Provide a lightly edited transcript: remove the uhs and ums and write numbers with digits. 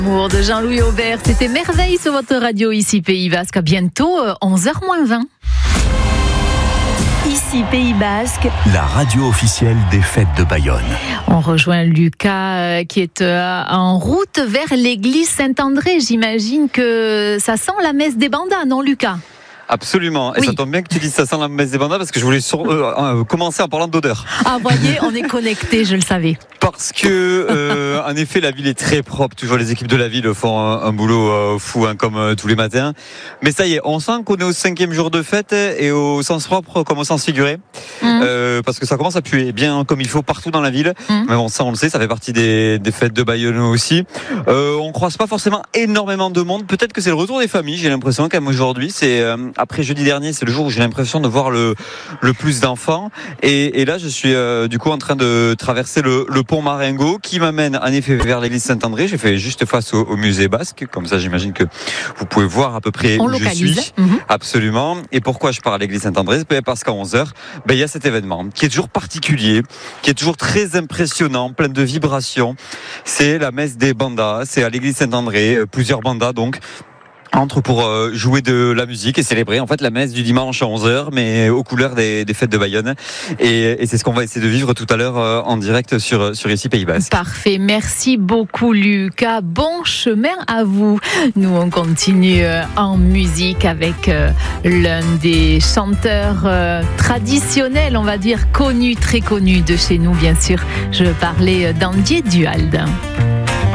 Amour de Jean-Louis Aubert, c'était merveille sur votre radio ici Pays Basque. À bientôt, 11h-20. Ici Pays Basque, la radio officielle des fêtes de Bayonne. On rejoint Lucas qui est en route vers l'église Saint-André. J'imagine que ça sent la messe des bandas, non Lucas ? Absolument, et oui. Ça tombe bien que tu dises ça sent la messe des bandas parce que je voulais commencer en parlant d'odeur. Ah voyez, on est connectés, je le savais. Parce que, en effet, la ville est très propre. Toujours les équipes de la ville font un boulot fou, comme tous les matins. Mais ça y est, on sent qu'on est au 5e jour de fête et au sens propre comme au sens figuré. Parce que ça commence à puer bien comme il faut partout dans la ville. Mais bon, ça on le sait, ça fait partie des fêtes de Bayonne aussi. On croise pas forcément énormément de monde. Peut-être que c'est le retour des familles. J'ai l'impression quand même aujourd'hui, c'est après jeudi dernier, c'est le jour où j'ai l'impression de voir le plus d'enfants. Et là, je suis du coup en train de traverser le pont Marengo qui m'amène en effet vers l'église Saint-André. J'ai fait juste face au musée basque. Comme ça, j'imagine que vous pouvez voir à peu près où je suis. Absolument. Et pourquoi je pars à l'église Saint-André ? Parce qu'à 11h, il y a cet événement qui est toujours particulier, qui est toujours très impressionnant, plein de vibrations. C'est la messe des bandas. C'est à l'église Saint-André, plusieurs bandas donc entre pour jouer de la musique et célébrer en fait la messe du dimanche à 11h, mais aux couleurs des fêtes de Bayonne. Et c'est ce qu'on va essayer de vivre tout à l'heure en direct sur ici Pays Basque. Parfait, merci beaucoup Lucas. Bon chemin à vous. Nous on continue en musique avec l'un des chanteurs traditionnels, on va dire connus, très connus de chez nous bien sûr. Je parlais d'Andier Duhalde.